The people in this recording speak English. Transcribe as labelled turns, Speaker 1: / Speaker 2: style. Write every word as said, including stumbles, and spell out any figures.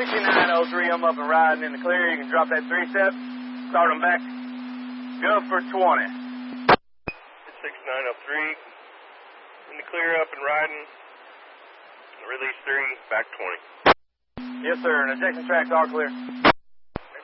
Speaker 1: sixty-nine oh three, I'm up and riding in the clear. You can drop that three-step, start them back, go for twenty.
Speaker 2: sixty-nine oh three, in the clear, up and riding, release three, back twenty.
Speaker 1: Yes, sir, and ejection tracks are clear.